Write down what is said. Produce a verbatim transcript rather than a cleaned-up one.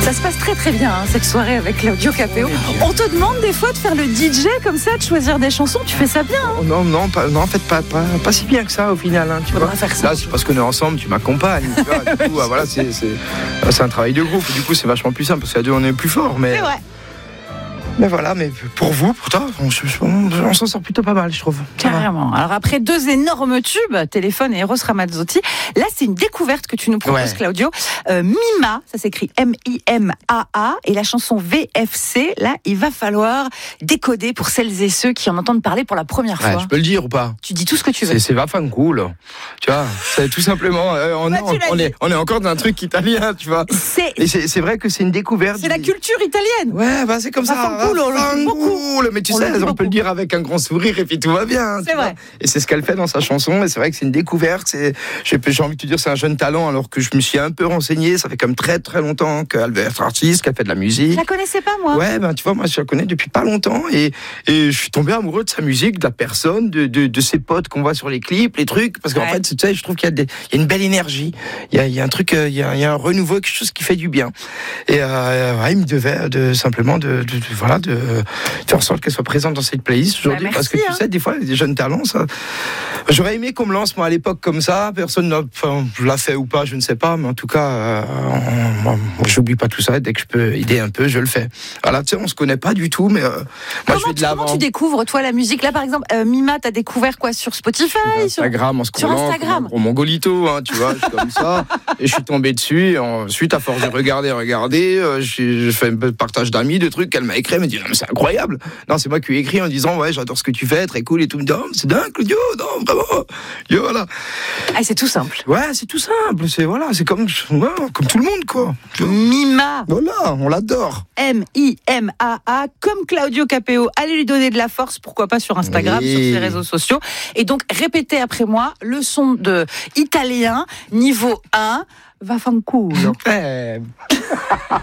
Ça se passe très très bien hein, cette soirée avec Claudio Capéo. On te demande des fois de faire le D J comme ça, de choisir des chansons, tu fais ça bien hein? Non, non, pas, non, en fait pas, pas, pas si bien que ça au final. Hein, tu Faudra vois. faire ça. Là, c'est parce qu'on est ensemble, tu m'accompagnes. Tu vois, du coup, voilà, c'est, c'est, c'est un travail de groupe. Du coup, c'est vachement plus simple parce qu'à deux, on est plus fort. Mais... C'est vrai. Mais voilà, mais pour vous, pourtant, on, on, on s'en sort plutôt pas mal, je trouve. Carrément. Alors après deux énormes tubes, Téléphone et Eros Ramazzotti, là c'est une découverte que tu nous proposes, ouais. Claudio. Euh, Mima, ça s'écrit M I M A A, et la chanson V F C, là il va falloir décoder pour celles et ceux qui en entendent parler pour la première ouais, fois. Je peux le dire ou pas? Tu dis tout ce que tu veux. C'est, c'est Vafancool. Tu vois, c'est tout simplement, euh, on, bah, on, on, est, on est encore dans un truc italien, tu vois. C'est... Et c'est, c'est vrai que c'est une découverte. C'est du... la culture italienne. Ouais, bah c'est comme ça. Cool, on le dit beaucoup. Mais tu on sais, on beaucoup. peut le dire avec un grand sourire et puis tout va bien. C'est vrai. Et c'est ce qu'elle fait dans sa chanson. Et c'est vrai que c'est une découverte. C'est, j'ai, j'ai envie de te dire, c'est un jeune talent. Alors que je me suis un peu renseigné. Ça fait comme très très longtemps qu'elle est artiste, qu'elle fait de la musique. Je la connaissais pas moi. Ouais, ben tu vois, moi je la connais depuis pas longtemps et et je suis tombé amoureux de sa musique, de la personne, de de, de ses potes qu'on voit sur les clips, les trucs. Parce qu'en ouais. fait, tu sais, je trouve qu'il y a, des, il y a une belle énergie. Il y a, il y a un truc, il y a, il y a un renouveau, quelque chose qui fait du bien. Et euh, ouais, il me devait de simplement de, de, de voilà de faire en sorte qu'elle soit présente dans cette playlist aujourd'hui, bah merci, parce que tu hein. sais, des fois, il y a des jeunes talents, ça. J'aurais aimé qu'on me lance, moi, à l'époque, comme ça. Personne n'a, enfin, je l'ai fait ou pas, je ne sais pas, mais en tout cas, euh, on, on, j'oublie pas tout ça. Dès que je peux aider un peu, je le fais. Voilà, tu sais, on se connaît pas du tout, mais, euh, moi, comment, je vais de l'avant. Comment tu découvres, toi, la musique? Là, par exemple, euh, Mima, t'as découvert quoi? Sur Spotify? Sur Instagram, en Sur Instagram. Au Mongolito, hein, tu vois, je suis comme ça. Et je suis tombé dessus, et ensuite, à force de regarder, regarder, euh, j'ai, j'ai fait un partage d'amis, de trucs qu'elle m'a écrit, elle m'a dit, non, mais c'est incroyable. Non, c'est moi qui lui ai écrit en disant, ouais, j'adore ce que tu fais, très cool et tout. Me dit, oh, c'est dingue, Claudio, non, vraiment. Et voilà. Ah, c'est tout simple. Ouais, c'est tout simple. C'est, voilà, c'est comme, ouais, comme tout le monde, quoi. Mima. Voilà, on l'adore. M I M A A, comme Claudio Capéo. Allez lui donner de la force, pourquoi pas sur Instagram, oui. sur ses réseaux sociaux. Et donc, répétez après moi le son de italien, niveau un, Vafanculo. Ouais.